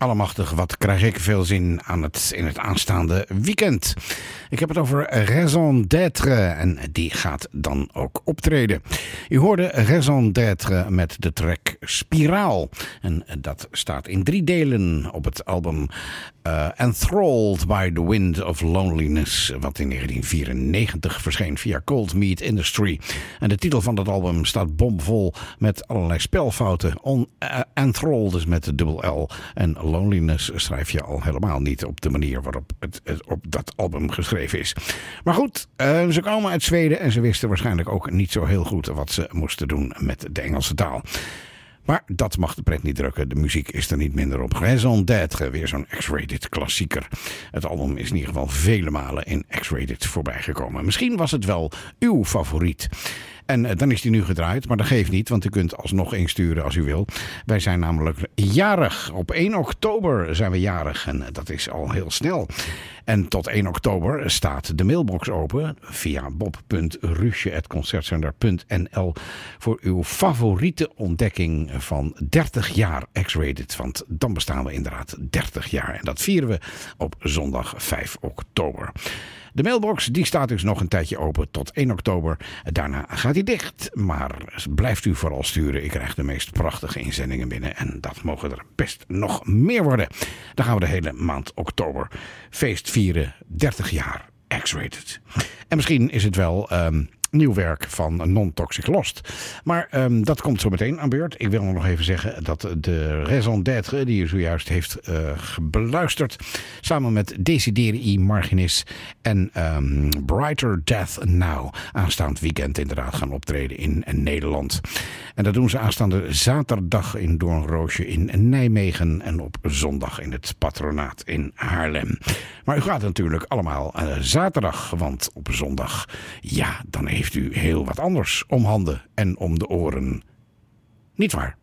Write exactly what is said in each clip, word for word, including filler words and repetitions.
Allemachtig, wat krijg ik veel zin aan het, in het aanstaande weekend. Ik heb het over Raison d'être en die gaat dan ook optreden. U hoorde Raison d'être met de track Spiraal. En dat staat in drie delen op het album uh, Enthralled by the Wind of Loneliness, wat in negentien vierennegentig verscheen via Cold Meat Industry. En de titel van dat album staat bomvol met allerlei spelfouten. On, uh, Enthralled is met de dubbel L en Loneliness schrijf je al helemaal niet op de manier waarop het, het op dat album geschreven is. Maar goed, uh, ze komen uit Zweden en ze wisten waarschijnlijk ook niet zo heel goed wat ze moesten doen met de Engelse taal. Maar dat mag de pret niet drukken. De muziek is er niet minder op. Raison d'être, weer zo'n X-rated klassieker. Het album is in ieder geval vele malen in X-rated voorbijgekomen. Misschien was het wel uw favoriet. En uh, dan is die nu gedraaid, maar dat geeft niet, want u kunt alsnog insturen als u wil. Wij zijn namelijk jarig. Op één oktober zijn we jarig en uh, dat is al heel snel. En tot één oktober staat de mailbox open via bob punt ruusje apenstaartje concertzender punt n l voor uw favoriete ontdekking van dertig jaar X-rated. Want dan bestaan we inderdaad dertig jaar en dat vieren we op zondag vijf oktober. De mailbox die staat dus nog een tijdje open tot één oktober. Daarna gaat hij dicht. Maar blijft u vooral sturen. Ik krijg de meest prachtige inzendingen binnen. En dat mogen er best nog meer worden. Dan gaan we de hele maand oktober feest vieren. dertig jaar X-rated. En misschien is het wel Um, nieuw werk van Non-Toxic Lost. Maar um, dat komt zo meteen aan beurt. Ik wil nog even zeggen dat de Raison d'être die u zojuist heeft uh, beluisterd, samen met Desideri Marginis en um, Brighter Death Now aanstaand weekend inderdaad gaan optreden in Nederland. En dat doen ze aanstaande zaterdag in Doornroosje in Nijmegen en op zondag in het Patronaat in Haarlem. Maar u gaat natuurlijk allemaal uh, zaterdag, want op zondag, ja, dan heeft u heel wat anders om handen en om de oren. Niet waar?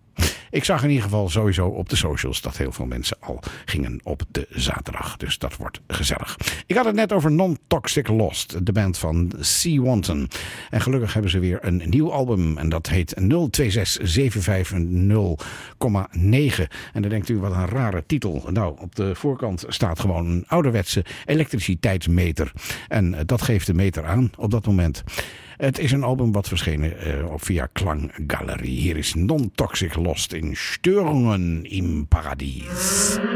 Ik zag in ieder geval sowieso op de socials dat heel veel mensen al gingen op de zaterdag. Dus dat wordt gezellig. Ik had het net over Non-Toxic Lost, de band van C. Wanton. En gelukkig hebben ze weer een nieuw album. En dat heet nul twee zes zeven vijf nul komma negen. En dan denkt u, wat een rare titel. Nou, op de voorkant staat gewoon een ouderwetse elektriciteitsmeter. En dat geeft de meter aan op dat moment. Het is een album wat verschenen uh, op via Klanggalerie. Hier is Non-Toxic Lost in Störungen im Paradies.